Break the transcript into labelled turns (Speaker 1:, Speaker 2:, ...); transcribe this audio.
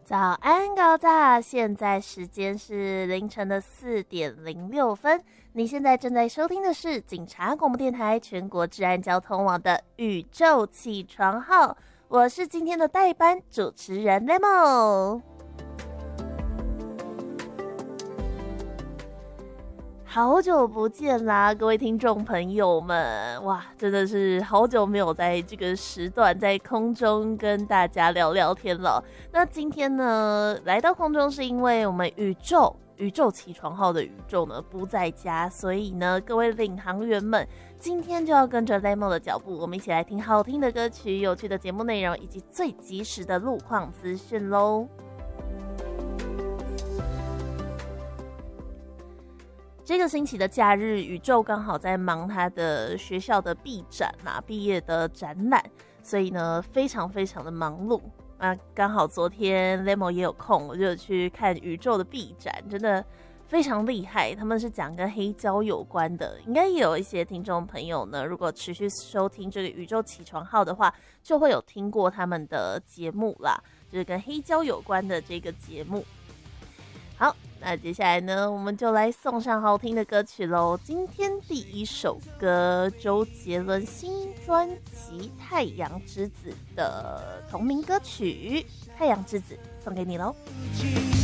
Speaker 1: 早安高大，现在时间是凌晨的4:06。你现在正在收听的是警察广播电台全国治安交通网的宇宙起床号，我是今天的代班主持人 Lemo。好久不见啦，各位听众朋友们！哇，真的是好久没有在这个时段在空中跟大家聊聊天了。那今天呢，来到空中是因为我们宇宙起床号的宇宙呢不在家，所以呢，各位领航员们，今天就要跟着 Lemo 的脚步，我们一起来听好听的歌曲、有趣的节目内容以及最及时的路况资讯咯。这个星期的假日，宇宙刚好在忙他的学校的毕展毕业的展览，所以呢非常非常的忙碌。刚好昨天 Lemo 也有空，我就去看宇宙的毕展，真的非常厉害。他们是讲跟黑胶有关的，应该也有一些听众朋友呢，如果持续收听这个宇宙起床号的话，就会有听过他们的节目啦，就是跟黑胶有关的这个节目。好，那接下来呢，我们就来送上好听的歌曲咯。今天第一首歌，周杰伦新专辑《太阳之子》的同名歌曲《太阳之子》送给你咯。